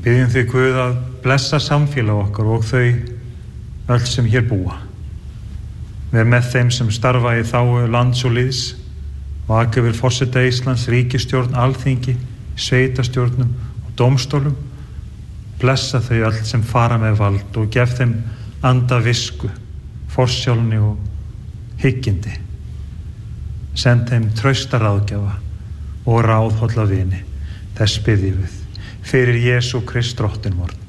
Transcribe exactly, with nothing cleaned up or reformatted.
Biðjum þig Guð að blessa samfélag okkar og þau öll sem hér búa. Ver með þeim sem starfa í þágu lands og liðs, vaka yfir forseta Íslands, ríkisstjórn, alþingi, sveitastjórnum og dómstólum. Blessa þau öll sem fara með vald og gef þeim anda visku, forsjálni og hyggindi. Send þeim trausta ráðgjafa og ráðholla vini. Þess biðjum við fyrir Jesú Krist drottinn vorn.